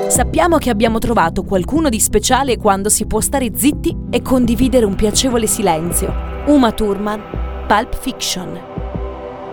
Sappiamo che abbiamo trovato qualcuno di speciale quando si può stare zitti e condividere un piacevole silenzio. Uma Thurman, Pulp Fiction.